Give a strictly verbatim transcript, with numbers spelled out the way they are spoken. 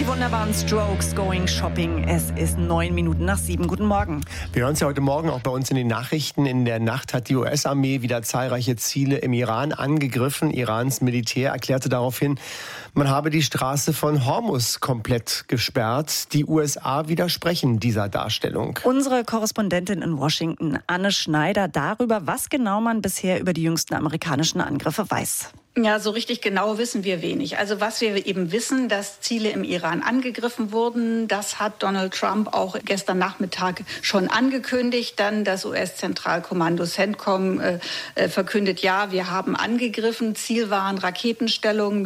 wunderbaren Strokes, Going Shopping. Es ist neun Minuten nach sieben. Guten Morgen. Wir hören es ja heute Morgen auch bei uns in den Nachrichten. In der Nacht hat die U S-Armee wieder zahlreiche Ziele im Iran angegriffen. Irans Militär erklärte daraufhin, man habe die Straße von Hormuz komplett gesperrt. Die U S A widersprechen dieser Darstellung. Unsere Korrespondentin in Washington, Anne Schneider, darüber, was genau man bisher über die jüngsten amerikanischen Angriffe weiß. Ja, so richtig genau wissen wir wenig. Also was wir eben wissen, dass Ziele im Iran angegriffen wurden, das hat Donald Trump auch gestern Nachmittag schon angekündigt. Dann das U S-Zentralkommando CENTCOM äh, verkündet, ja, wir haben angegriffen. Ziel waren Raketenstellungen